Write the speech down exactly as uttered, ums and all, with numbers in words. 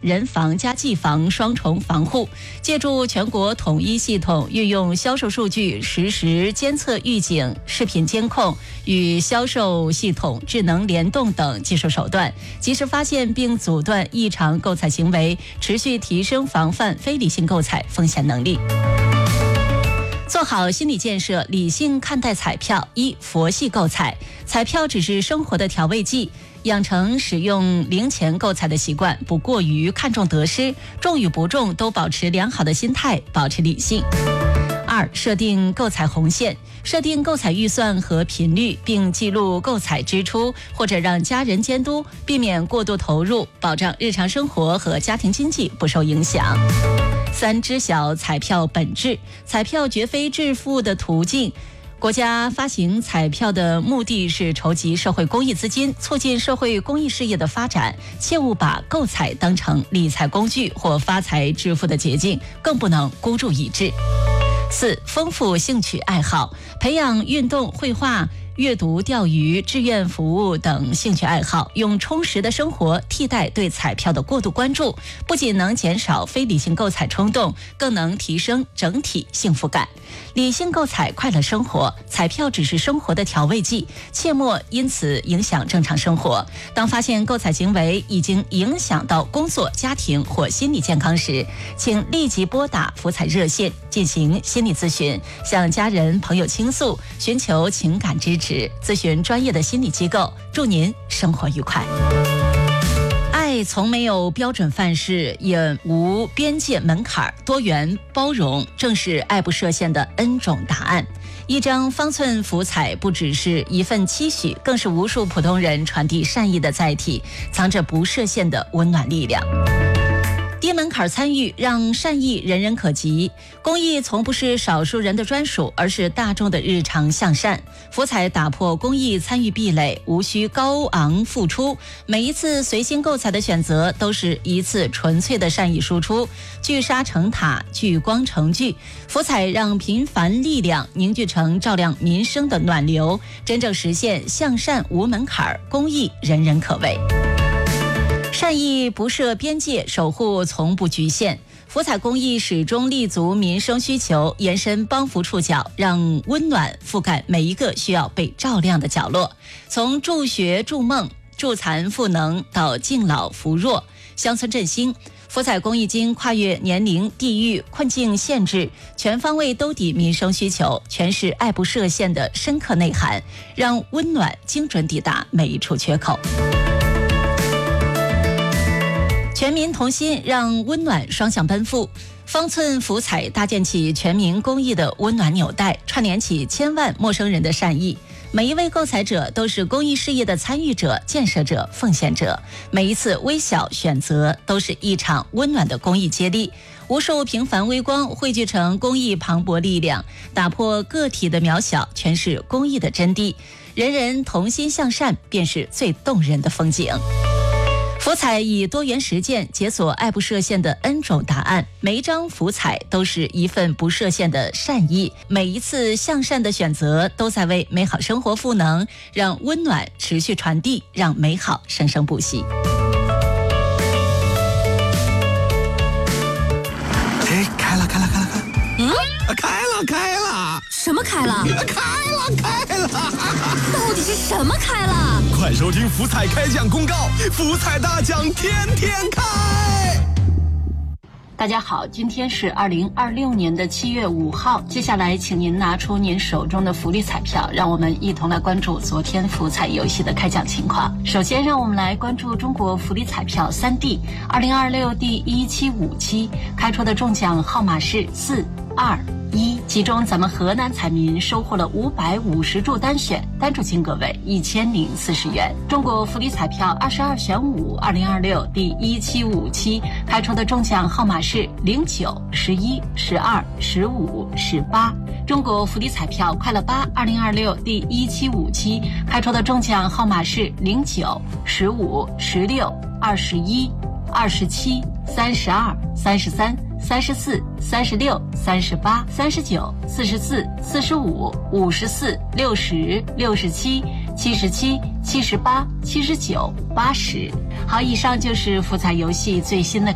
人防加技防双重防护，借助全国统一系统，运用销售数据实时监测预警、视频监控与销售系统智能联动等技术手段，及时发现并阻断异常购彩行为，持续提升防范非理性购彩风险能力。做好心理建设，理性看待彩票。一、佛系购彩，彩票只是生活的调味剂，养成使用零钱购彩的习惯，不过于看重得失，中与不中都保持良好的心态，保持理性。二、设定购彩红线，设定购彩预算和频率，并记录购彩支出，或者让家人监督，避免过度投入，保障日常生活和家庭经济不受影响。三、知晓彩票本质，彩票绝非致富的途径。国家发行彩票的目的是筹集社会公益资金，促进社会公益事业的发展，切勿把购彩当成理财工具或发财致富的捷径，更不能孤注一掷。四、丰富兴趣爱好，培养运动、绘画、阅读、钓鱼、志愿服务等兴趣爱好，用充实的生活替代对彩票的过度关注，不仅能减少非理性购彩冲动，更能提升整体幸福感。理性购彩，快乐生活，彩票只是生活的调味剂，切莫因此影响正常生活。当发现购彩行为已经影响到工作、家庭或心理健康时，请立即拨打福彩热线进行心理咨询，向家人朋友倾诉，寻求情感支持，咨询专业的心理机构。祝您生活愉快。爱从没有标准范式，也无边界门槛，多元包容正是爱不设限的 N 种答案。一张方寸福彩不只是一份期许，更是无数普通人传递善意的载体，藏着不设限的温暖力量。低门槛参与，让善意人人可及。公益从不是少数人的专属，而是大众的日常向善。福彩打破公益参与壁垒，无需高昂付出，每一次随心购彩的选择都是一次纯粹的善意输出。聚沙成塔，聚光成聚，福彩让平凡力量凝聚成照亮民生的暖流，真正实现向善无门槛，公益人人可为。善意不设边界，守护从不局限。福彩公益始终立足民生需求，延伸帮扶触角，让温暖覆盖每一个需要被照亮的角落。从助学助梦、助残赋能到敬老扶弱、乡村振兴，福彩公益经跨越年龄、地域、困境限制，全方位兜底民生需求，诠释爱不设限的深刻内涵，让温暖精准抵达每一处缺口。全民同心，让温暖双向奔赴。方寸福彩搭建起全民公益的温暖纽带，串联起千万陌生人的善意。每一位购彩者都是公益事业的参与者、建设者、奉献者，每一次微小选择都是一场温暖的公益接力。无数平凡微光汇聚成公益磅礴力量，打破个体的渺小，诠释公益的真谛。人人同心向善，便是最动人的风景。福彩以多元实践解锁爱不设限的 N 种答案，每一张福彩都是一份不设限的善意，每一次向善的选择都在为美好生活赋能，让温暖持续传递，让美好生生不息。 哎，开了开了开了开了， 嗯， 开了开了， 什么开了？ 开了开了， 到底是什么开了？ 快收听福彩开奖公告，福彩大奖天天开。 大家好，今天是二零二六年的七月五号，接下来请您拿出您手中的福利彩票，让我们一同来关注昨天福彩游戏的开奖情况。首先让我们来关注中国福利彩票三 D 二零二六第一七五期，开出的中奖号码是四二一，其中咱们河南彩民收获了五百五十注单选，单注金额为一千零四十元。中国福利彩票二十二选五二零二六第一七五期，开出的中奖号码是零九、十一、十二、十五、十八。中国福利彩票快乐八二零二六第一七五期，开出的中奖号码是零九、十五、十六、二十一、二十七、三十二、三十三、三十四、三十六、三十八、三十九、四十四、四十五、五十四、六十、六十七、七十七、七十八、七十九、八十。好，以上就是福彩游戏最新的